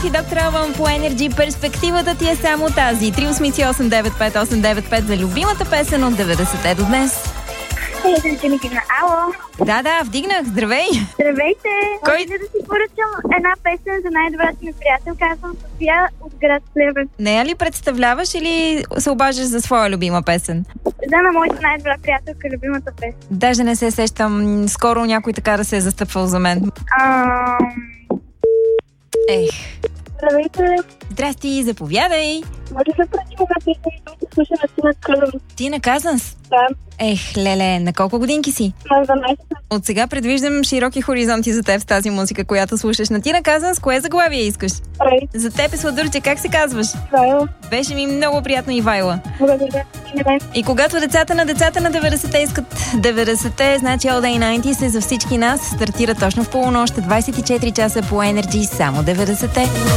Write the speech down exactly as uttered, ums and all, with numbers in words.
си доктор Албан по Energy. Перспективата ти е само тази. три осмици осем девет пет осем девет пет за любимата песен от деветдесетте до днес. Ало. Да, да, вдигнах. Здравей. Здравейте. Кой? Може да си поръчам една песен за най-добрата ми приятелка. Аз съм София от град Плевен. Нея ли представляваш или се обаждаш за своя любима песен? Да, на моята най-добра приятелка, любимата песен. Даже не се сещам. Скоро някой така да се е застъпвал за мен. Ам... Ех. Здравейте. Здрасти, заповядай. Може да поръчам една песен, която слуша на Тина Казанс. Тина Казанс? Да. Ех, леле, на колко годинки си? На дванайсет. От сега предвиждам широки хоризонти за теб с тази музика, която слушаш. На Тина Казанс, кое заглавие искаш? Рей. За теб е сладурче, как се казваш? Вайла. Беше ми много приятно, Ивайла. Благодаря. И когато децата на децата на деветдесетте искат деветдесетте, значи All Day деветдесет е за всички нас. Стартира точно в полунощ, двайсет и четири часа по Energy, само деветдесетте.